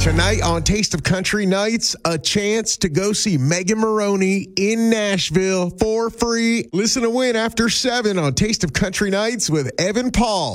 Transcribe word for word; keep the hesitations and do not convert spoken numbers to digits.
Tonight on Taste of Country Nights, a chance to go see Megan Moroney in Nashville for free. Listen to win after seven on Taste of Country Nights with Evan Paul.